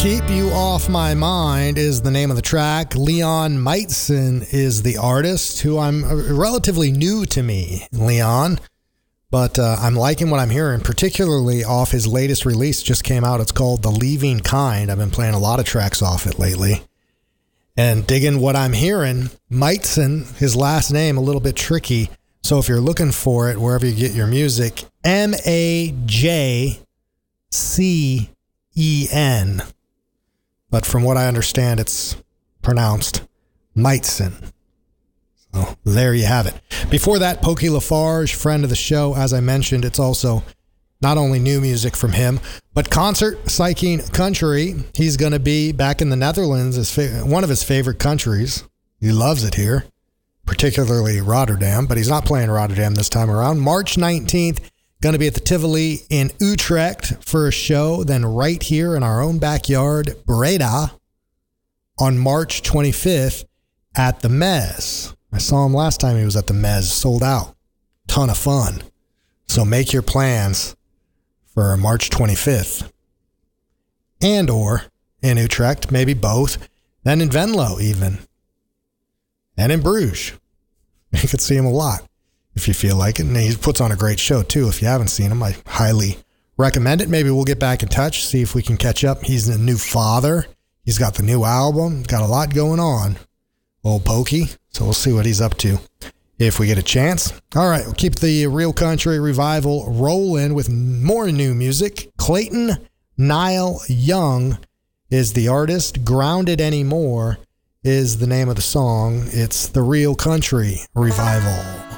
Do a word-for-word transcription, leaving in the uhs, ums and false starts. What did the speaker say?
Keep You Off My Mind is the name of the track. Leon Miteson is the artist, who I'm uh, relatively new to me, Leon. But uh, I'm liking what I'm hearing, particularly off his latest release. Just came out. It's called The Leaving Kind. I've been playing a lot of tracks off it lately. And digging what I'm hearing. Miteson, his last name, a little bit tricky. So if you're looking for it, wherever you get your music, M A J C E N. But from what I understand, it's pronounced Miteson. So there you have it. Before that, Pokey Lafarge, friend of the show. As I mentioned, it's also not only new music from him, but concert psyching country. He's going to be back in the Netherlands, as fa- one of his favorite countries. He loves it here, particularly Rotterdam, but he's not playing Rotterdam this time around. March nineteenth, going to be at the Tivoli in Utrecht for a show. Then right here in our own backyard, Breda, on March twenty-fifth at the Mez. I saw him last time he was at the Mez, sold out. Ton of fun. So make your plans for March twenty-fifth. And or in Utrecht, maybe both. Then in Venlo even. And in Bruges. You could see him a lot if you feel like it. And he puts on a great show too. If you haven't seen him, I highly recommend it. Maybe we'll get back in touch, see if we can catch up. He's a new father. He's got the new album. Got a lot going on. Old Pokey. So we'll see what he's up to if we get a chance. All right, we'll keep the Real Country Revival rolling with more new music. Clayton Nile Young is the artist. Grounded Anymore is the name of the song. It's the Real Country Revival.